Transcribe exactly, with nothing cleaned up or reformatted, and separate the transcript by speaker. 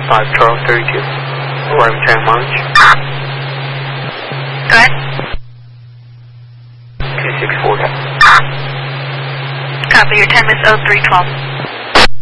Speaker 1: five twelve thirty-two. Warm time launch.
Speaker 2: Go ahead.
Speaker 1: two six forty.
Speaker 2: Copy, your time is oh three twelve.